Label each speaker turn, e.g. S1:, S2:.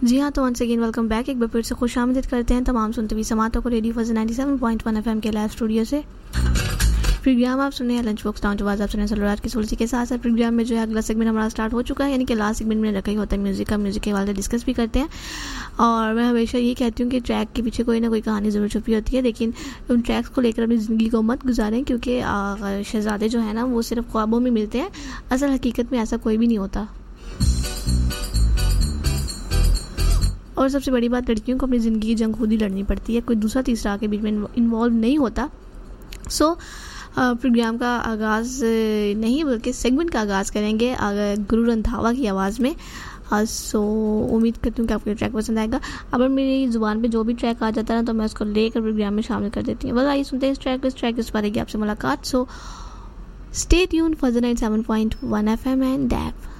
S1: जी हाँ, तो once again welcome back. एक बार फिर से खुशामदीद करते हैं तमाम सुनते हुए समातों को रेडियो फजल 97.1 FM के लाइव स्टूडियो से। प्रोग्राम आप सुने हैं लंच बॉक्स डाउन टू आवाज़, आप सुने सलवार की सुलझी के साथ साथ प्रोग्राम में जो है अगला सेगमेंट हमारा स्टार्ट हो चुका है, यानी कि लास्ट सेगमेंट में रखा ही होता है म्यूज़िक का। म्यूज़िक के हवाले डिस्कस भी करते हैं और मैं हमेशा ये कहती हूँ कि ट्रैक के पीछे कोई ना कोई कहानी ज़रूर छुपी होती है, लेकिन उन ट्रैक्स को लेकर अपनी ज़िंदगी को मत गुजारें, क्योंकि शहज़ादे जो है ना वो सिर्फ ख्वाबों में मिलते हैं, असल हकीकत में ऐसा कोई भी नहीं होता। और सबसे बड़ी बात, लड़कियों को अपनी ज़िंदगी की जंग खुद ही लड़नी पड़ती है, कोई दूसरा तीसरा आके बीच में इन्वॉल्व नहीं होता। सो प्रोग्राम का आगाज़ नहीं बल्कि सेगमेंट का आगाज़ करेंगे गुरु रंधावा की आवाज़ में। सो उम्मीद करती हूँ कि आपको ट्रैक पसंद आएगा। अगर मेरी ज़ुबान पे जो भी ट्रैक आ जाता है ना तो मैं उसको लेकर प्रोग्राम में शामिल कर देती हूँ। बस आइए सुनते हैं इस ट्रैक इस बारे की आपसे मुलाकात। So stay tuned for 97.1 FM and dab.